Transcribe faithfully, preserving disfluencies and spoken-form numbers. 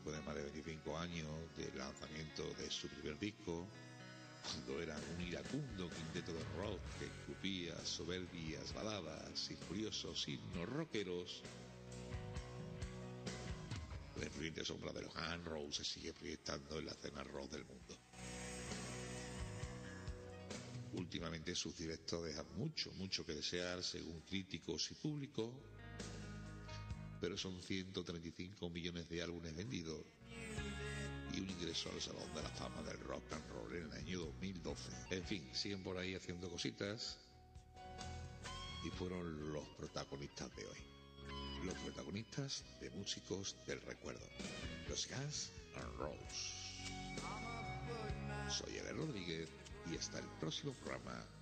después de más de veinticinco años del lanzamiento de su primer disco, cuando eran un iracundo quinteto de rock que escupía soberbias baladas y furiosos himnos rockeros, la influyente sombra de los Guns N' Roses se sigue proyectando en la escena rock del mundo. Últimamente sus directos dejan mucho, mucho que desear según críticos y público, pero son ciento treinta y cinco millones de álbumes vendidos y un ingreso al Salón de la Fama del Rock and Roll en el año dos mil doce. En fin, siguen por ahí haciendo cositas y fueron los protagonistas de hoy. Los protagonistas de músicos del recuerdo, los Guns N' Roses. Soy Ale Rodríguez y hasta el próximo programa.